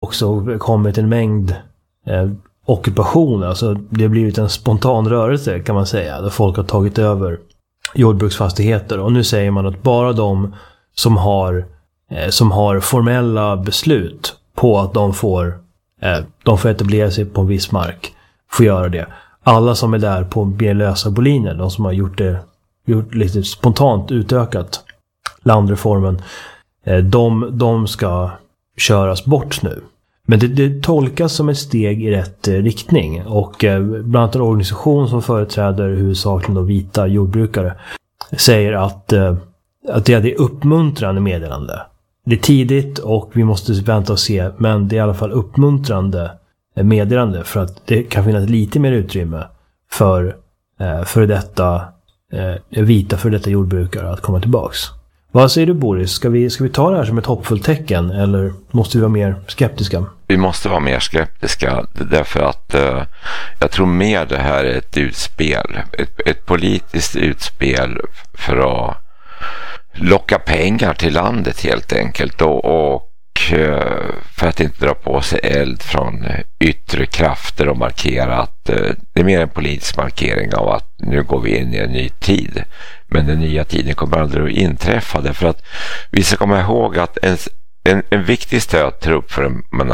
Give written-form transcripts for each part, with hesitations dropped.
också kommit en mängd ockupationer. Alltså det har blivit en spontan rörelse kan man säga. Där folk har tagit över jordbruksfastigheter. Och nu säger man att bara de som har formella beslut på att de får etablera sig på en viss mark får göra det. Alla som är där på mer lösa boliner, de som har gjort lite spontant utökat landreformen, de ska köras bort nu. Men det tolkas som ett steg i rätt riktning. Och bland annat en organisation som företräder huvudsakligen då vita jordbrukare säger att det är uppmuntrande meddelande. Det är tidigt och vi måste vänta och se, men det är i alla fall uppmuntrande meddelande för att det kan finnas lite mer utrymme för detta jordbrukare att komma tillbaks. Vad säger du, Boris? Ska vi ta det här som ett hoppfullt tecken eller måste vi vara mer skeptiska? Vi måste vara mer skeptiska därför att jag tror mer det här är ett utspel. Ett politiskt utspel för att locka pengar till landet helt enkelt och för att inte dra på sig eld från yttre krafter och markera att det är mer en politisk markering av att nu går vi in i en ny tid. Men den nya tiden kommer aldrig att inträffa därför att vi ska komma ihåg att en viktig stödtrupp för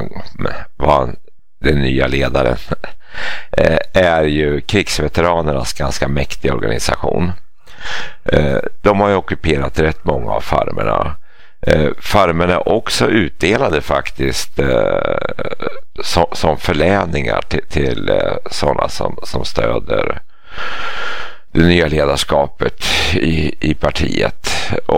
den nya ledaren är ju krigsveteranernas ganska mäktiga organisation. De har ju ockuperat rätt många av farmerna. Farmerna är också utdelade faktiskt som förläningar till sådana som stöder det nya ledarskapet i partiet.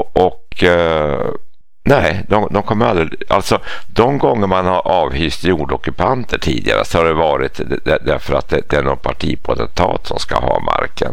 Nej, de kommer aldrig, alltså de gånger man har avhyst jordockupanter tidigare så har det varit därför att det är någon partipotentat som ska ha marken.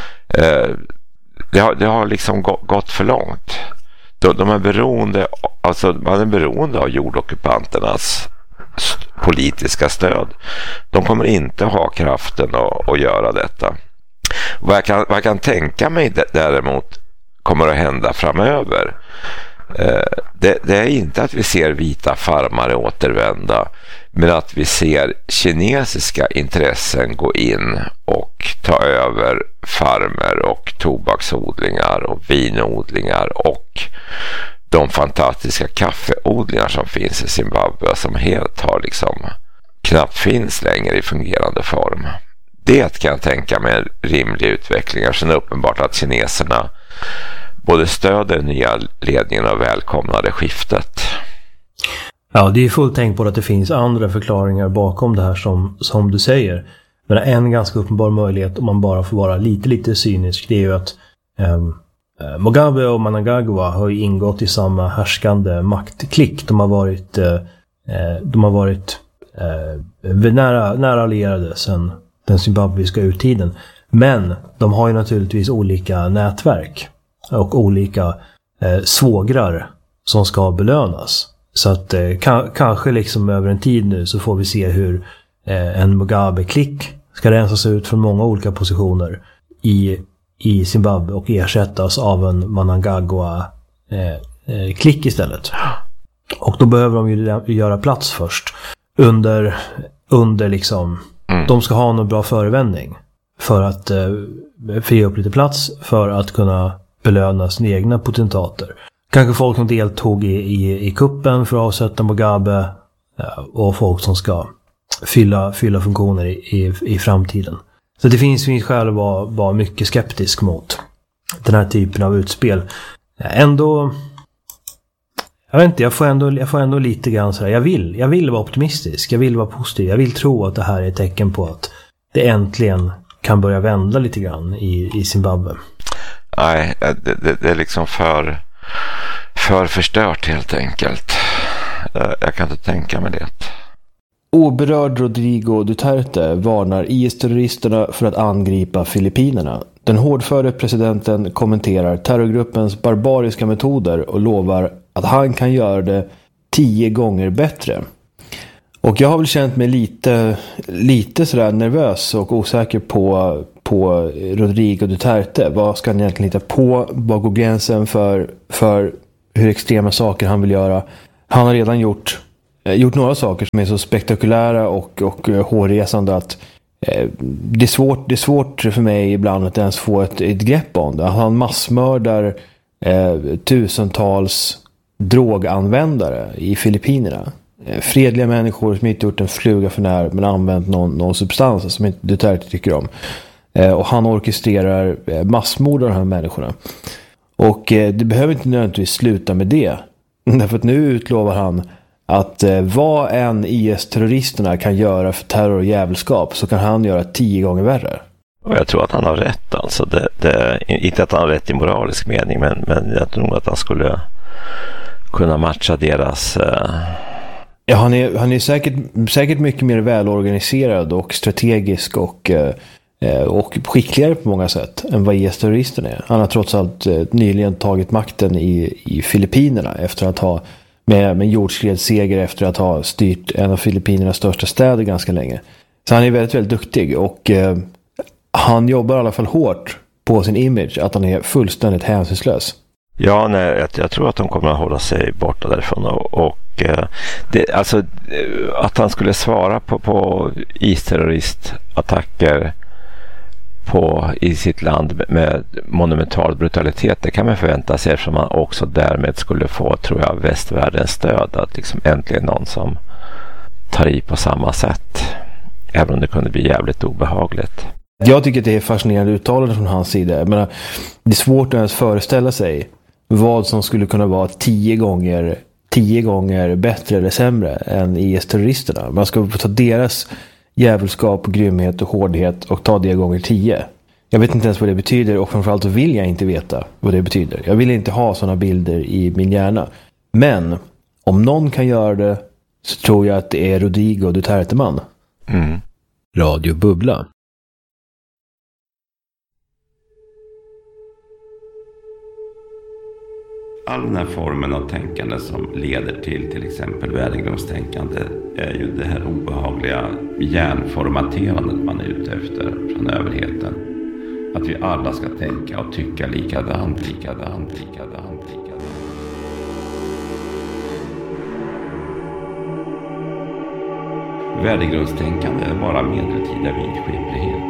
Det har liksom gått för långt. De är beroende, alltså man är beroende av jordockupanternas politiska stöd. De kommer inte ha kraften att göra detta. Vad jag kan tänka mig däremot kommer att hända framöver, det är inte att vi ser vita farmare återvända, men att vi ser kinesiska intressen gå in och ta över farmer och tobaksodlingar och vinodlingar och de fantastiska kaffeodlingar som finns i Zimbabwe som helt har liksom knappt finns längre i fungerande form. Det kan jag tänka mig en rimlig utveckling. Sen är det uppenbart att kineserna både stöder den nya ledningen och välkomnar det skiftet. Ja, det är fullt tänkt på att det finns andra förklaringar bakom det här som du säger. Men en ganska uppenbar möjlighet, om man bara får vara lite cynisk, det är ju att Mugabe och Mnangagwa har ju ingått i samma härskande maktklick. De har varit nära allierade sedan den zimbabwiska urtiden. Men de har ju naturligtvis olika nätverk och olika svågrar som ska belönas. Så att kanske liksom över en tid nu så får vi se hur en Mugabe-klick ska rensas ut från många olika positioner i Zimbabwe och ersättas av en Mnangagwa-klick istället. Och då behöver de ju göra plats först under liksom de ska ha någon bra förevändning för att fria upp lite plats för att kunna belöna sina egna potentater. Kanske folk som deltog i kuppen för att avsätta Mugabe och folk som ska fylla funktioner i framtiden. Så det finns skäl att vara mycket skeptisk mot den här typen av utspel. Ändå, jag vet inte, jag får ändå lite grann så här, jag vill vara optimistisk, jag vill vara positiv, jag vill tro att det här är ett tecken på att det äntligen kan börja vända lite grann i Zimbabwe. Nej, det är liksom för förstört helt enkelt. Jag kan inte tänka mig det. Oberörd Rodrigo Duterte varnar IS-terroristerna för att angripa Filippinerna. Den hårdföre presidenten kommenterar terrorgruppens barbariska metoder och lovar att han kan göra det 10 gånger bättre. Och jag har väl känt mig lite sådär nervös och osäker på Rodrigo Duterte. Vad ska han egentligen hitta på? Vad går gränsen för hur extrema saker han vill göra? Han har redan gjort gjort några saker som är så spektakulära och hårresande att det är svårt för mig ibland att ens få ett grepp om det. Han massmördar tusentals droganvändare i Filippinerna. Fredliga människor som inte gjort en fluga för när men använt någon substans som inte Duterte tycker om. Och han orkestrerar massmord av de här människorna. Och det behöver inte nödvändigtvis sluta med det. Därför att nu utlovar han att vad en IS-terroristerna kan göra för terror och jävelskap så kan han göra 10 gånger värre. Och jag tror att han har rätt. Alltså inte att han har rätt i moralisk mening, men jag tror att han skulle kunna matcha deras... Ja, han är säkert mycket mer välorganiserad och strategisk och skickligare på många sätt än vad IS-terroristen är. Han har trots allt nyligen tagit makten i Filippinerna efter att ha med jordskredsseger efter att ha styrt en av Filippinernas största städer ganska länge. Så han är väldigt, väldigt duktig och han jobbar i alla fall hårt på sin image att han är fullständigt hänsynslös. Ja, nej, jag tror att de kommer att hålla sig borta därifrån och alltså att han skulle svara på IS-terroristattacker i sitt land med monumental brutalitet, det kan man förvänta sig eftersom man också därmed skulle få, tror jag, västvärldens stöd att liksom äntligen någon som tar i på samma sätt, även om det kunde bli jävligt obehagligt. Jag tycker att det är fascinerande uttalande från hans sida. Jag menar, det är svårt att ens föreställa sig vad som skulle kunna vara 10 gånger bättre eller sämre än IS-terroristerna. Man ska ta deras jävelskap, grymhet och hårdhet och ta det gånger 10. Jag vet inte ens vad det betyder och framförallt vill jag inte veta vad det betyder. Jag vill inte ha sådana bilder i min hjärna. Men om någon kan göra det så tror jag att det är Rodrigo Duterte-man. Mm. Radio Bubbla. All den här formen av tänkande som leder till exempel värdegrundstänkande är ju det här obehagliga hjärnformaterandet man är ute efter från överheten. Att vi alla ska tänka och tycka likadant. Värdegrundstänkande är bara medeltida vidskeplighet.